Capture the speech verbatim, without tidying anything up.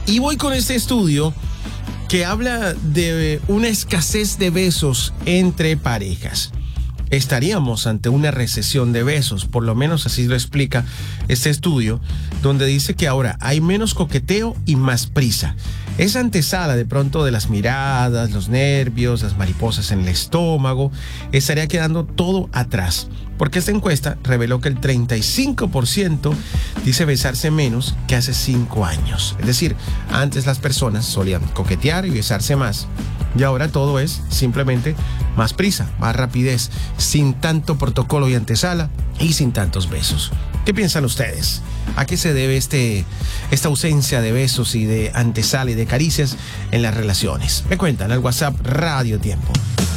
Y voy con este estudio que habla de una escasez de besos entre parejas. Estaríamos ante una recesión de besos, por lo menos así lo explica este estudio, donde dice que ahora hay menos coqueteo y más prisa. Esa antesala de pronto de las miradas, los nervios, las mariposas en el estómago, estaría quedando todo atrás. Porque esta encuesta reveló que el treinta y cinco por ciento dice besarse menos que hace cinco años. Es decir, antes las personas solían coquetear y besarse más. Y ahora todo es simplemente más prisa, más rapidez, sin tanto protocolo y antesala y sin tantos besos. ¿Qué piensan ustedes? ¿A qué se debe este, esta ausencia de besos y de antesala y de caricias en las relaciones? Me cuentan al WhatsApp Radio Tiempo.